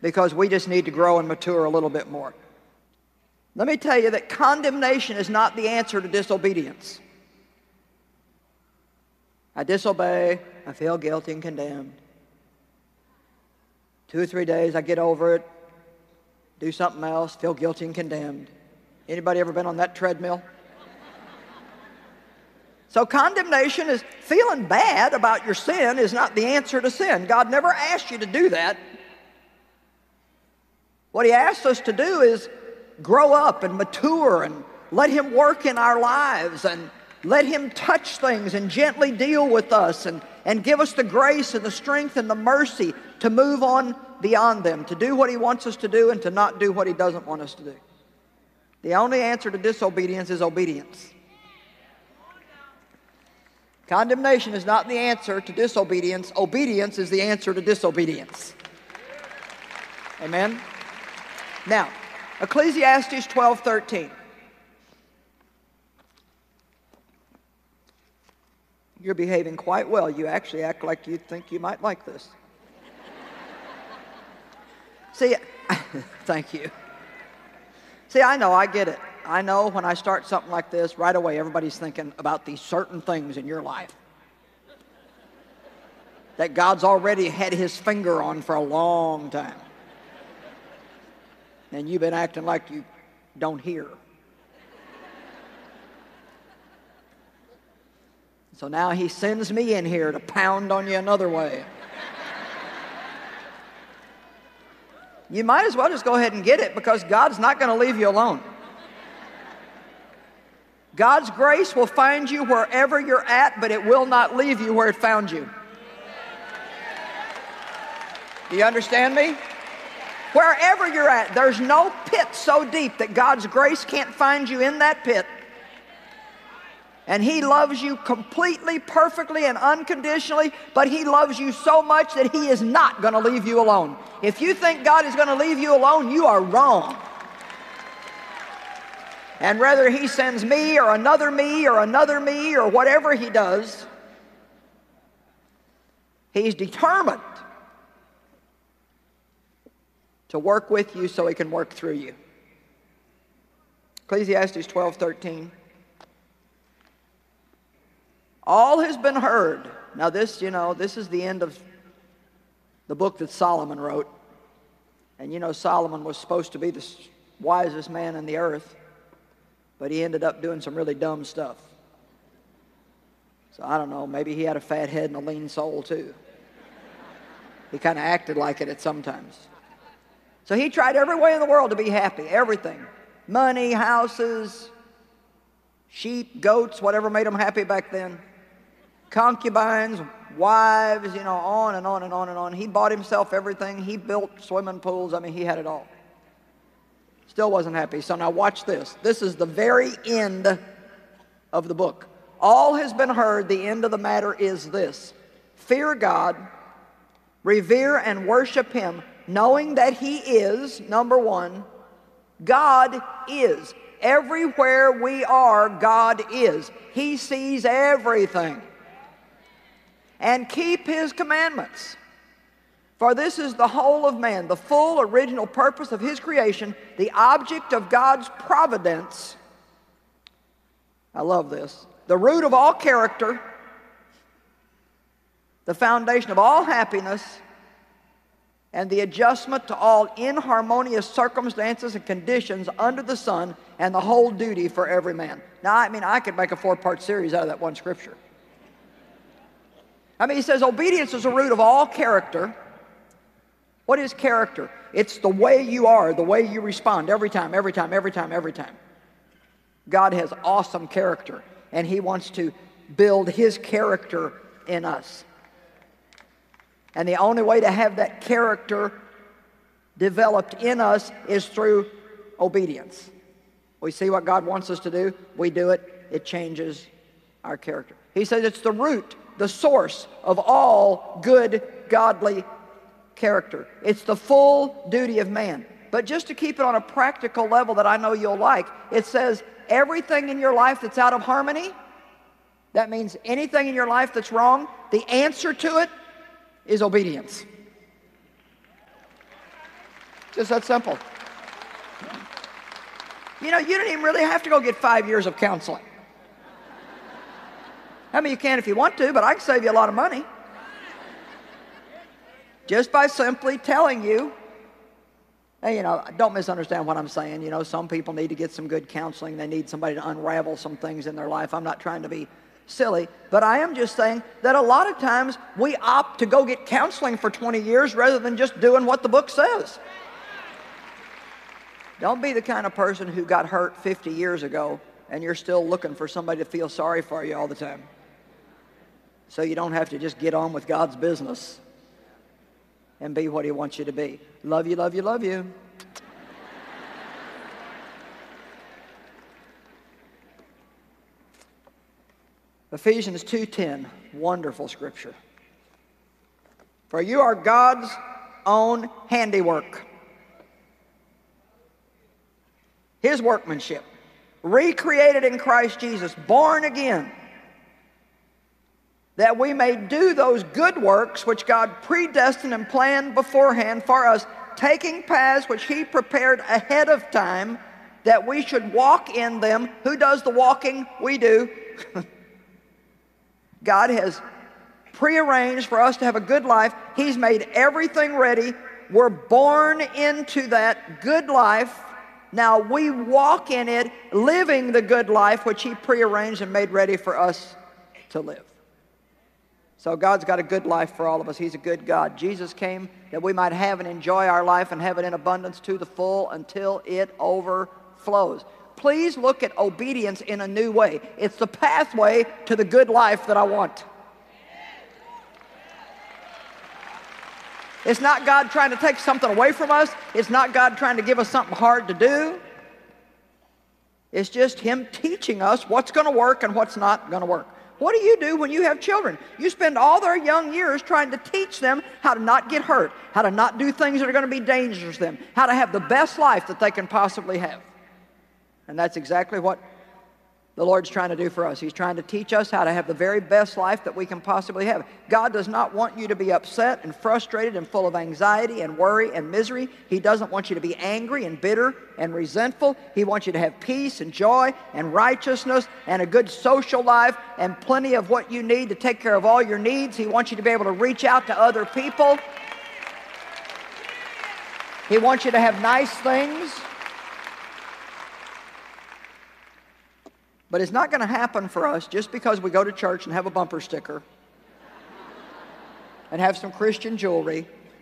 because we just need to grow and mature a little bit more. Let me tell you that condemnation is not the answer to disobedience. I disobey, I feel guilty and condemned. 2 or 3 days, I get over it, do something else, feel guilty and condemned. Anybody ever been on that treadmill? So condemnation is feeling bad about your sin is not the answer to sin. God never asked you to do that. What He asks us to do is grow up and mature and let Him work in our lives and let Him touch things and gently deal with us and give us the grace and the strength and the mercy to move on beyond them, to do what He wants us to do and to not do what He doesn't want us to do. The only answer to disobedience is obedience. Condemnation is not the answer to disobedience. Obedience is the answer to disobedience. Amen? Now, Ecclesiastes 12:13. You're behaving quite well. You actually act like you think you might like this. See, thank you. See, I know, I get it. I know when I start something like this, right away everybody's thinking about these certain things in your life that God's already had His finger on for a long time. And you've been acting like you don't hear. So now He sends me in here to pound on you another way. You might as well just go ahead and get it, because God's not going to leave you alone. God's grace will find you wherever you're at, but it will not leave you where it found you. Do you understand me? Wherever you're at, there's no pit so deep that God's grace can't find you in that pit. And He loves you completely, perfectly, and unconditionally, but He loves you so much that He is not going to leave you alone. If you think God is going to leave you alone, you are wrong. And whether He sends me or another me or another me or whatever He does, He's determined to work with you so He can work through you. Ecclesiastes 12:13. All has been heard. Now this, this is the end of the book that Solomon wrote. And Solomon was supposed to be the wisest man in the earth, but he ended up doing some really dumb stuff. So I don't know, maybe he had a fat head and a lean soul too. He kind of acted like it at sometimes. So he tried every way in the world to be happy, everything. Money, houses, sheep, goats, whatever made him happy back then. Concubines, wives, on and on and on and on. He bought himself everything. He built swimming pools. I mean, he had it all. Still wasn't happy. So now watch this. This is the very end of the book. All has been heard. The end of the matter is this: fear God, revere and worship Him, knowing that He is, number one, God is. Everywhere we are, God is. He sees everything. And keep His commandments. For this is the whole of man, the full original purpose of His creation, the object of God's providence. I love this. The root of all character, the foundation of all happiness, and the adjustment to all inharmonious circumstances and conditions under the sun, and the whole duty for every man. Now, I could make a 4-part series out of that one scripture. He says obedience is the root of all character. What is character? It's the way you are, the way you respond every time, every time, every time, every time. God has awesome character, and He wants to build His character in us. And the only way to have that character developed in us is through obedience. We see what God wants us to do, we do it, it changes our character. He says it's the root, the source of all good, godly character. It's the full duty of man. But just to keep it on a practical level that I know you'll like, it says everything in your life that's out of harmony, that means anything in your life that's wrong, the answer to it is obedience. Just that simple. You know, you don't even really have to go get 5 years of counseling. I mean, you can if you want to, but I can save you a lot of money. Just by simply telling you, hey, you know, don't misunderstand what I'm saying. You know, some people need to get some good counseling. They need somebody to unravel some things in their life. I'm not trying to be silly, but I am just saying that a lot of times we opt to go get counseling for 20 years rather than just doing what the book says. Don't be the kind of person who got hurt 50 years ago and you're still looking for somebody to feel sorry for you all the time. So you don't have to just get on with God's business and be what He wants you to be. Love you, love you, love you. Ephesians 2:10, wonderful scripture. For you are God's own handiwork, His workmanship, recreated in Christ Jesus, born again, that we may do those good works which God predestined and planned beforehand for us, taking paths which He prepared ahead of time, that we should walk in them. Who does the walking? We do. God has prearranged for us to have a good life. He's made everything ready. We're born into that good life. Now we walk in it, living the good life which He prearranged and made ready for us to live. So God's got a good life for all of us. He's a good God. Jesus came that we might have and enjoy our life and have it in abundance to the full until it overflows. Please look at obedience in a new way. It's the pathway to the good life that I want. It's not God trying to take something away from us. It's not God trying to give us something hard to do. It's just Him teaching us what's going to work and what's not going to work. What do you do when you have children? You spend all their young years trying to teach them how to not get hurt, how to not do things that are going to be dangerous to them, how to have the best life that they can possibly have. And that's exactly what the Lord's trying to do for us. He's trying to teach us how to have the very best life that we can possibly have. God does not want you to be upset and frustrated and full of anxiety and worry and misery. He doesn't want you to be angry and bitter and resentful. He wants you to have peace and joy and righteousness and a good social life and plenty of what you need to take care of all your needs. He wants you to be able to reach out to other people. He wants you to have nice things. But it's not going to happen for us just because we go to church and have a bumper sticker and have some Christian jewelry